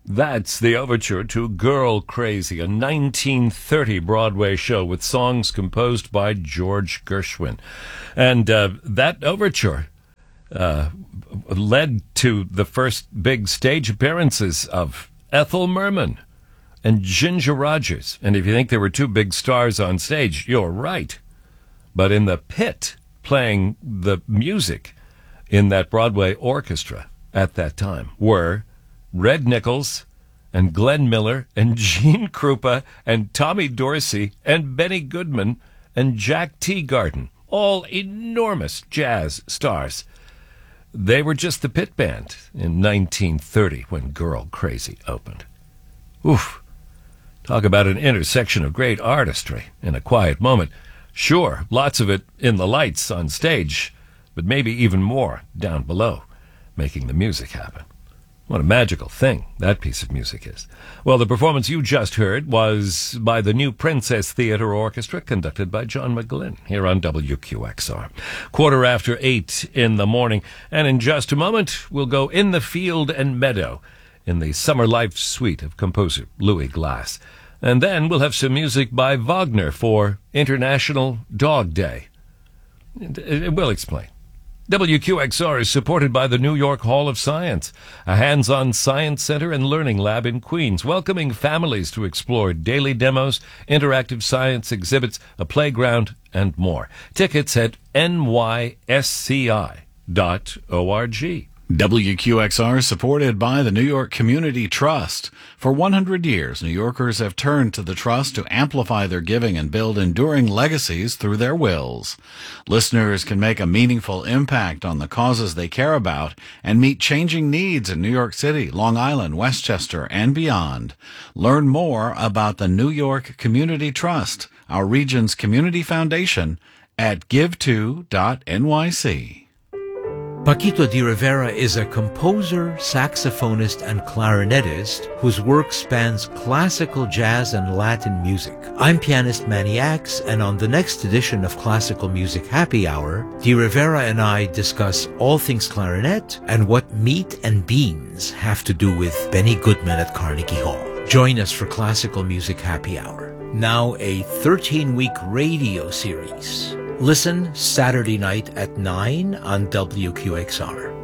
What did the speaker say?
That's the overture to Girl Crazy, a 1930 Broadway show with songs composed by George Gershwin. And that overture led to the first big stage appearances of Ethel Merman and Ginger Rogers. And if you think there were two big stars on stage, you're right. But in the pit, playing the music in that Broadway orchestra at that time were Red Nichols and Glenn Miller and Gene Krupa and Tommy Dorsey and Benny Goodman and Jack Teagarden, all enormous jazz stars. They were just the pit band in 1930 when Girl Crazy opened. Oof. Talk about an intersection of great artistry in a quiet moment. Sure, lots of it in the lights on stage, but maybe even more down below, making the music happen. What a magical thing that piece of music is. Well, the performance you just heard was by the New Princess Theatre Orchestra, conducted by John McGlynn, here on WQXR. 8:15 in the morning, and in just a moment, we'll go in the field and meadow in the Summer Life Suite of composer Louis Glass. And then we'll have some music by Wagner for International Dog Day. We'll explain. WQXR is supported by the New York Hall of Science, a hands-on science center and learning lab in Queens, welcoming families to explore daily demos, interactive science exhibits, a playground, and more. Tickets at nysci.org. WQXR is supported by the New York Community Trust. For 100 years, New Yorkers have turned to the Trust to amplify their giving and build enduring legacies through their wills. Listeners can make a meaningful impact on the causes they care about and meet changing needs in New York City, Long Island, Westchester, and beyond. Learn more about the New York Community Trust, our region's community foundation, at give2.nyc. Paquito de Rivera is a composer, saxophonist, and clarinetist whose work spans classical jazz and Latin music. I'm pianist Manny Axe, and on the next edition of Classical Music Happy Hour, de Rivera and I discuss all things clarinet and what meat and beans have to do with Benny Goodman at Carnegie Hall. Join us for Classical Music Happy Hour, now a 13-week radio series. Listen Saturday night at 9 on WQXR.